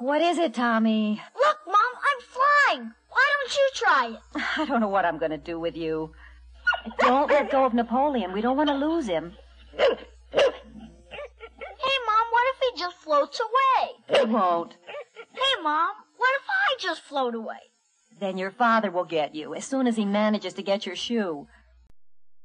What is it, Tommy? Look, Mom, I'm flying. Why don't you try it? I don't know what I'm going to do with you. Don't let go of Napoleon. We don't want to lose him. Hey, Mom, what if he just floats away? He won't. Hey, Mom, what if I just float away? Then your father will get you as soon as he manages to get your shoe.